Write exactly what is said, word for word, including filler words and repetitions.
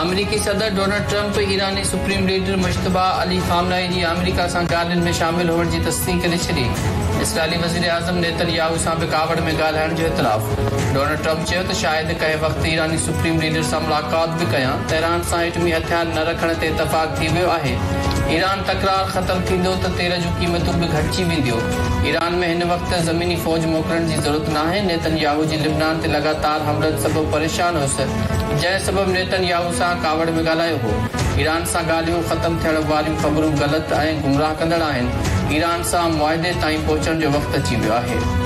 अमेरिकी सदर Donald Trump ईरानी supreme leader Mushtaba Ali खामनाई जी America सां ॻाल्हियुनि में शामिल हुअण जी तस्दीक़ करे छॾी। इसराइली वज़ीर आज़म नेतन्याहू सां बि कावड़ में ॻाल्हाइण जो इतलाफ़। डोनाल्ड ट्रंप चयो त शायदि कंहिं वक़्तु ईरानी सुप्रीम लीडर सां मुलाक़ात बि कयां। तेहरान सां एटमी हथियार न रखण ते इतफ़ाक़ थी वियो आहे। ईरान तकरार ख़तम थींदो त तेल जूं क़ीमतूं बि घटिजी वेंदियूं। ईरान में हिन वक़्तु ज़मीनी फ़ौज मोकिलण जी ज़रूरत नाहे। नेतन्याहू जी लिबनान ते लगातार हमलनि सबबि परेशान हुअसि, जंहिं सबबि नेतन्याहू सां कावड़ में ॻाल्हायो हो। ईरान सां ॻाल्हियूं ख़तम थियण वारियूं ख़बरूं ग़लति ऐं गुमराह कंदड़ आहिनि। ईरान सां मुआहिदे ताईं पहुचण जो वक़्तु अची वियो आहे।